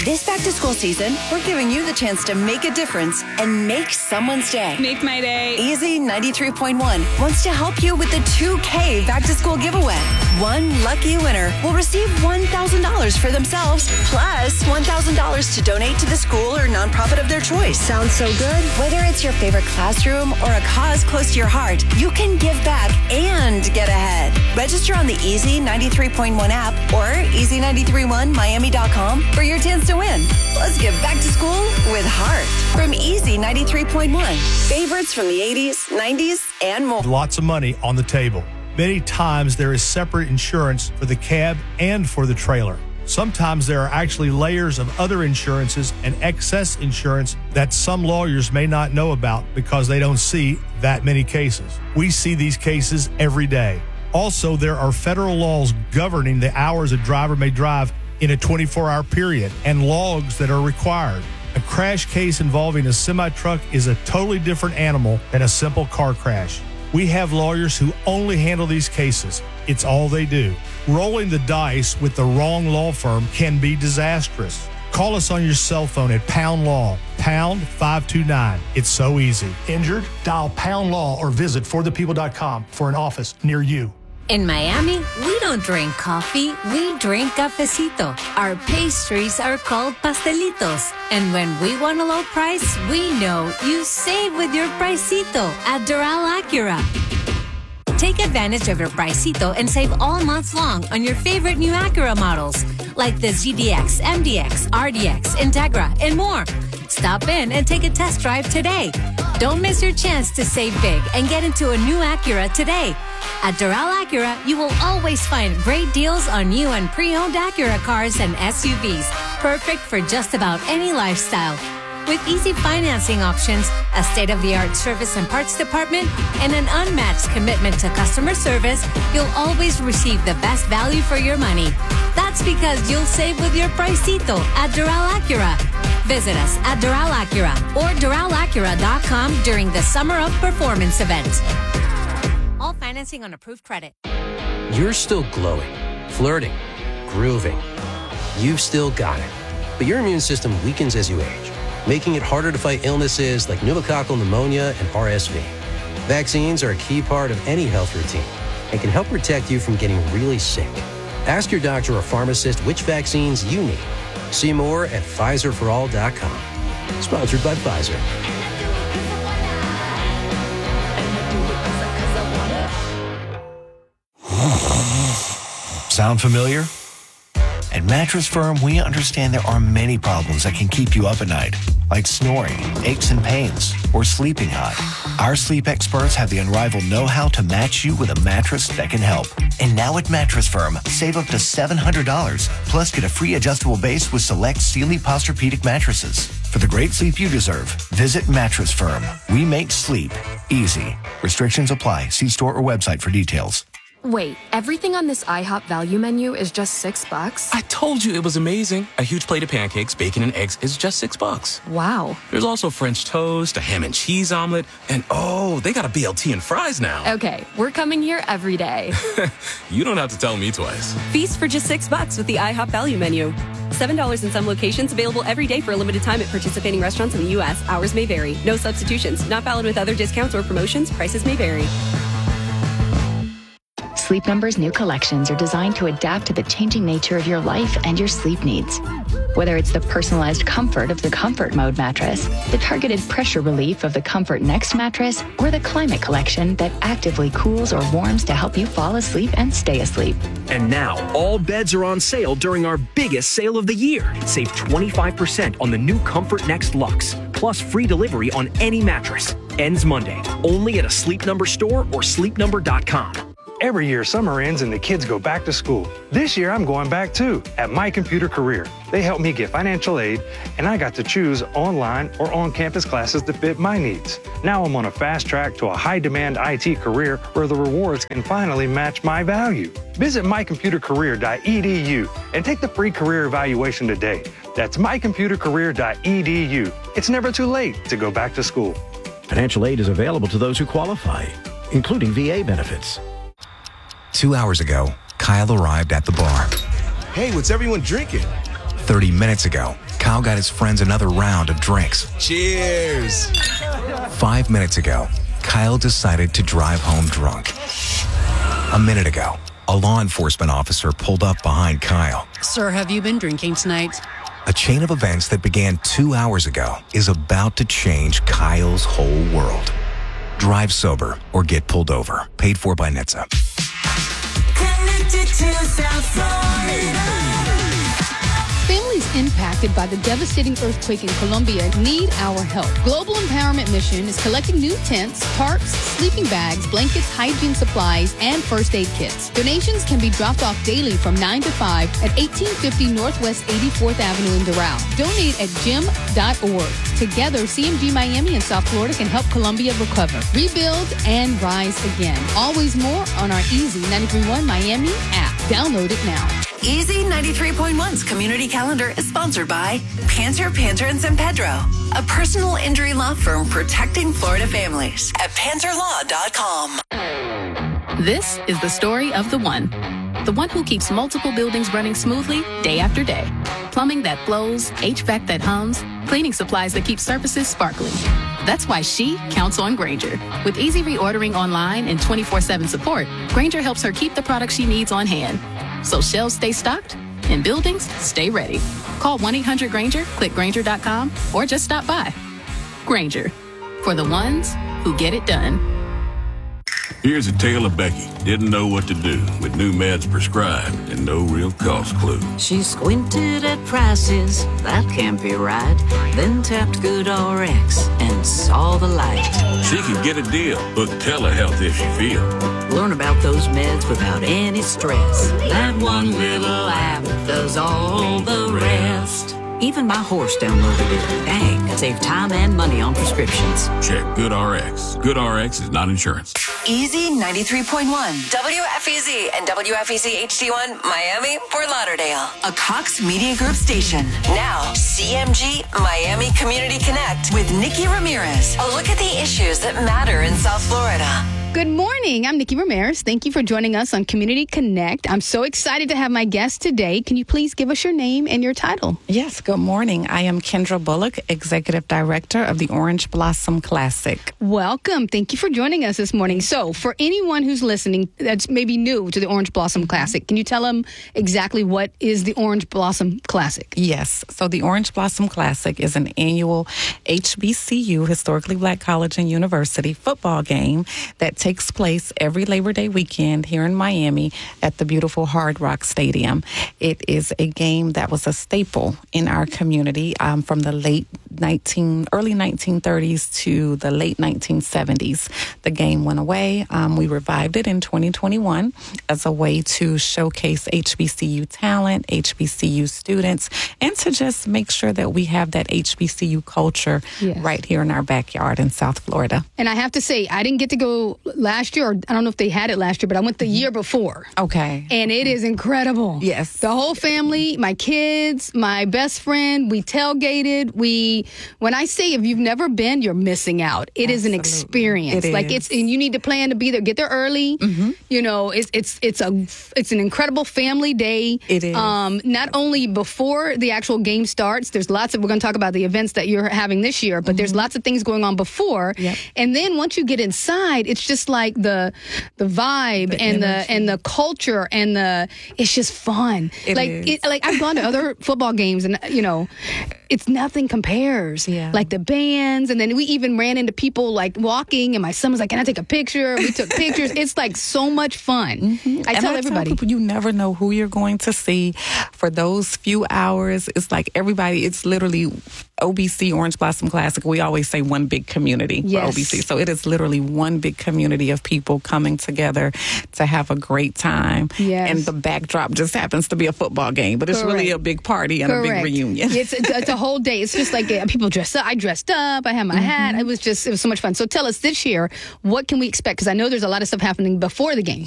This back-to-school season, we're giving you the chance to make a difference and make someone's day. Make my day. Easy 93.1 wants to help you with the 2K back-to-school giveaway. One lucky winner will receive $1,000 for themselves, plus $1,000 to donate to the school or nonprofit of their choice. Sounds so good. Whether it's your favorite classroom or a cause close to your heart, you can give back and get ahead. Register on the Easy 93.1 app or easy931miami.com for your chance to win. Let's get back to school with heart. From Easy 93.1. Favorites from the 80s, 90s, and more. Lots of money on the table. Many times there is separate insurance for the cab and for the trailer. Sometimes there are actually layers of other insurances and excess insurance that some lawyers may not know about because they don't see that many cases. We see these cases every day. Also, there are federal laws governing the hours a driver may drive in a 24-hour period and logs that are required. A crash case involving a semi-truck is a totally different animal than a simple car crash. We have lawyers who only handle these cases. It's all they do. Rolling the dice with the wrong law firm can be disastrous. Call us on your cell phone at Pound Law, pound 529. It's so easy. Injured? Dial Pound Law or visit forthepeople.com for an office near you. In Miami, we don't drink coffee, we drink cafecito. Our pastries are called pastelitos. And when we want a low price, we know you save with your pricito at Doral Acura. Take advantage of your pricito and save all month long on your favorite new Acura models, like the ZDX, MDX, RDX, Integra, and more. Stop in and take a test drive today. Don't miss your chance to save big and get into a new Acura today. At Doral Acura, you will always find great deals on new and pre-owned Acura cars and SUVs, perfect for just about any lifestyle. With easy financing options, a state-of-the-art service and parts department, and an unmatched commitment to customer service, you'll always receive the best value for your money. That's because you'll save with your pricito at Doral Acura. Visit us at Doral Acura or DoralAcura.com during the Summer of Performance event. All financing on approved credit. You're still glowing, flirting, grooving. You've still got it. But your immune system weakens as you age, making it harder to fight illnesses like pneumococcal pneumonia and RSV. Vaccines are a key part of any health routine and can help protect you from getting really sick. Ask your doctor or pharmacist which vaccines you need. See more at PfizerForAll.com. Sponsored by Pfizer. Sound familiar? At Mattress Firm, we understand there are many problems that can keep you up at night, like snoring, aches and pains, or sleeping hot. Our sleep experts have the unrivaled know-how to match you with a mattress that can help. And now at Mattress Firm, save up to $700, plus get a free adjustable base with select Sealy Posturepedic mattresses. For the great sleep you deserve, visit Mattress Firm. We make sleep easy. Restrictions apply. See store or website for details. Wait, everything on this IHOP value menu is just $6? I told you it was amazing. A huge plate of pancakes, bacon, and eggs is just $6. Wow. There's also French toast, a ham and cheese omelet, and oh, they got a BLT and fries now. Okay, we're coming here every day. You don't have to tell me twice. Feast for just $6 with the IHOP value menu. $7 in some locations, available every day for a limited time at participating restaurants in the U.S. Hours may vary. No substitutions. Not valid with other discounts or promotions. Prices may vary. Sleep Number's new collections are designed to adapt to the changing nature of your life and your sleep needs. Whether it's the personalized comfort of the Comfort Mode mattress, the targeted pressure relief of the Comfort Next mattress, or the Climate Collection that actively cools or warms to help you fall asleep and stay asleep. And now, all beds are on sale during our biggest sale of the year. Save 25% on the new Comfort Next Luxe, plus free delivery on any mattress. Ends Monday, only at a Sleep Number store or sleepnumber.com. Every year, summer ends and the kids go back to school. This year, I'm going back too, at My Computer Career. They helped me get financial aid, and I got to choose online or on-campus classes to fit my needs. Now I'm on a fast track to a high-demand IT career where the rewards can finally match my value. Visit mycomputercareer.edu and take the free career evaluation today. That's mycomputercareer.edu. It's never too late to go back to school. Financial aid is available to those who qualify, including VA benefits. 2 hours ago, Kyle arrived at the bar. Hey, what's everyone drinking? 30 minutes ago, Kyle got his friends another round of drinks. Cheers! 5 minutes ago, Kyle decided to drive home drunk. A minute ago, a law enforcement officer pulled up behind Kyle. Sir, have you been drinking tonight? A chain of events that began 2 hours ago is about to change Kyle's whole world. Drive sober or get pulled over. Paid for by NHTSA. Connected to South Florida. Families impacted by the devastating earthquake in Colombia need our help. Global Empowerment Mission is collecting new tents, tarps, sleeping bags, blankets, hygiene supplies, and first aid kits. Donations can be dropped off daily from 9 to 5 at 1850 Northwest 84th Avenue in Doral. Donate at gym.org. Together, CMG Miami and South Florida can help Colombia recover, rebuild, and rise again. Always more on our Easy 93.1 Miami app. Download it now. Easy 93.1's community calendar is sponsored by Panter, and San Pedro, a personal injury law firm protecting Florida families at panterlaw.com. This is the story of the one who keeps multiple buildings running smoothly day after day. Plumbing that flows, HVAC that hums, cleaning supplies that keep surfaces sparkling. That's why she counts on Grainger. With easy reordering online and 24/7 support, Grainger helps her keep the products she needs on hand. So shelves stay stocked and buildings stay ready. Call 1-800-GRAINGER, click Grainger.com, or just stop by. Grainger, for the ones who get it done. Here's a tale of Becky. Didn't know what to do with new meds prescribed and no real cost clue. She squinted at prices, that can't be right. Then tapped GoodRx and saw the light. She could get a deal. Book telehealth if she feel. Learn about those meds without any stress. That one little app does all the rest. Even my horse downloaded it. Dang, save time and money on prescriptions. Check GoodRx. GoodRx is not insurance. Easy 93.1, WFEZ and WFEZ HD1, Miami, Fort Lauderdale. A Cox Media Group station. Now, CMG Miami Community Connect with Nikki Ramirez. A look at the issues that matter in South Florida. Good morning. I'm Nikki Ramirez. Thank you for joining us on Community Connect. I'm so excited to have my guest today. Can you please give us your name and your title? Yes, good morning. I am Kendra Bullock, Executive Director of the Orange Blossom Classic. Welcome. Thank you for joining us this morning. So, for anyone who's listening that's maybe new to the Orange Blossom Classic, can you tell them exactly what is the Orange Blossom Classic? Yes. So, the Orange Blossom Classic is an annual HBCU, Historically Black College and University, football game that takes place every Labor Day weekend here in Miami at the beautiful Hard Rock Stadium. It is a game that was a staple in our community from the early 1930s to the late 1970s. The game went away. We revived it in 2021 as a way to showcase HBCU talent, HBCU students, and to just make sure that we have that HBCU culture right here in our backyard in South Florida. And I have to say, I didn't get to go last year, or I don't know if they had it last year, but I went the year before. Okay. And it is incredible. Yes. The whole family, my kids, my best friend, we tailgated. When I say if you've never been, you're missing out. It is an experience. And you need to plan to be there, get there early. Mm-hmm. You know, it's an incredible family day. It is. Not only before the actual game starts, we're going to talk about the events that you're having this year, but there's lots of things going on before. Yep. And then once you get inside, it's just like the vibe and the culture and it's just fun. I've gone to other football games and it's nothing compares. Yeah. Like the bands, and then we even ran into people like walking, and my son was like, "Can I take a picture?" We took pictures. It's like so much fun. Mm-hmm. I tell everybody, people, you never know who you're going to see for those few hours. It's like everybody. It's literally OBC Orange Blossom Classic. We always say one big community for OBC. So it is literally one big community of people coming together to have a great time. Yes. And the backdrop just happens to be a football game, but it's really a big party and a big reunion. It's a whole day. It's just like people dress up. I dressed up. I had my hat. It was so much fun. So tell us this year, what can we expect? Because I know there's a lot of stuff happening before the game.